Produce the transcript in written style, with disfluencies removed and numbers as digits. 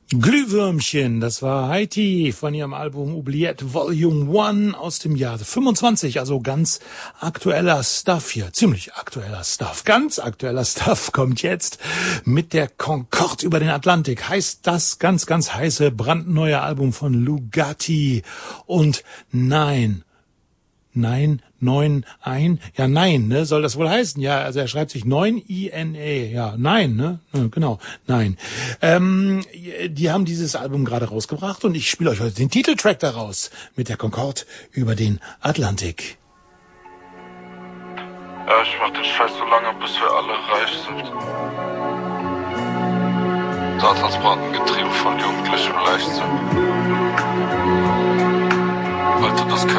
Glühwürmchen, das war Haiti von ihrem Album Oubliette Volume 1 aus dem Jahr 25, also ganz aktueller Stuff hier, ziemlich aktueller Stuff. Ganz aktueller Stuff kommt jetzt mit der Concorde über den Atlantik, heißt das ganz, ganz heiße, brandneue Album von Lugatti. Und nein, ne, soll das wohl heißen? Ja, also er schreibt sich 9-I-N-E, ja, nein, ne, genau, nein. Die haben dieses Album gerade rausgebracht und ich spiele euch heute den Titeltrack daraus mit der Concorde über den Atlantik. Ja, ich mach den Scheiß so lange, bis wir alle reich sind. Satansbraten getrieben von jugendlichem Leichtsinn.